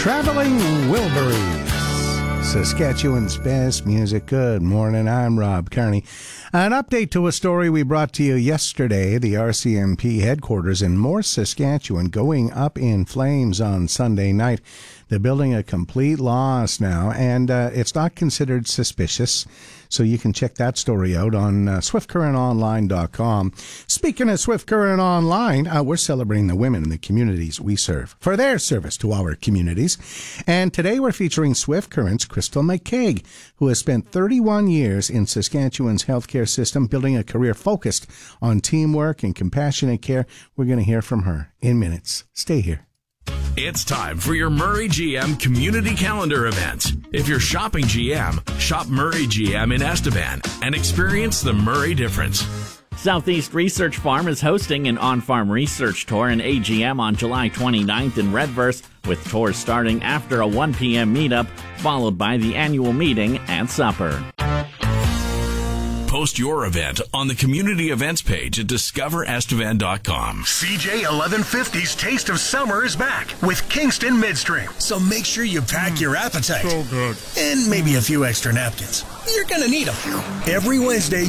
Traveling Wilburys, Saskatchewan's best music. Good morning, I'm Rob Kearney. An update to a story we brought to you yesterday. The RCMP headquarters in Morse, Saskatchewan, going up in flames on Sunday night. They're building a complete loss now, and it's not considered suspicious. So you can check that story out on swiftcurrentonline.com. Speaking of Swift Current Online, we're celebrating the women in the communities we serve for their service to our communities. And today we're featuring Swift Current's Crystal McCaig, who has spent 31 years in Saskatchewan's healthcare system, building a career focused on teamwork and compassionate care. We're going to hear from her in minutes. Stay here. It's time for your Murray GM Community Calendar event. If you're shopping GM, shop Murray GM in Estevan and experience the Murray difference. Southeast Research Farm is hosting an on-farm research tour in AGM on July 29th in Redverse, with tours starting after a 1 p.m. meetup, followed by the annual meeting and supper. Post your event on the community events page at discoverestevan.com. CJ 1150's Taste of Summer is back with Kingston Midstream. So make sure you pack your appetite. So good. And maybe a few extra napkins. You're going to need them. Every Wednesday,